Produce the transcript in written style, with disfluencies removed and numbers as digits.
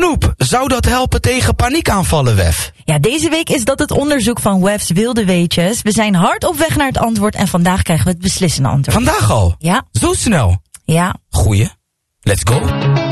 Snoep, zou dat helpen tegen paniekaanvallen, Wef? Ja, deze week is dat het onderzoek van Wef's Wilde Weetjes. We zijn hard op weg naar het antwoord en vandaag krijgen we het beslissende antwoord. Vandaag al? Ja. Zo snel? Ja. Goeie. Let's go.